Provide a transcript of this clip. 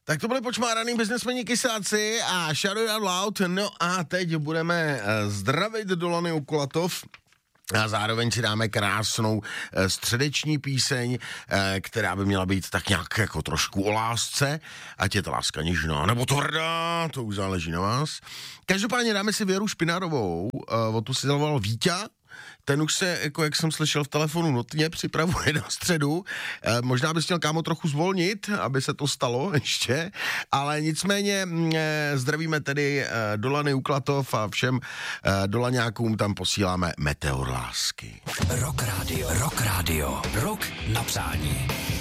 Tak to byly počmáraný biznesmeni Kysáci a Shout It Out Loud. No a teď budeme zdravit Dolany Ukulatov. A zároveň si dáme krásnou středeční píseň, která by měla být tak nějak jako trošku o lásce, ať je ta láska něžná nebo tvrdá, to už záleží na vás. Každopádně dáme si Věru Špinárovou, o tu si zavoval Víťa. Ten už se, jako jak jsem slyšel v telefonu, notně připravuje na středu. Možná bys měl, kámo, trochu zvolnit, aby se to stalo ještě, ale nicméně zdravíme tedy Dolany Uklatov a všem dolaňákům tam posíláme meteor lásky. Rock Radio, rok na přání.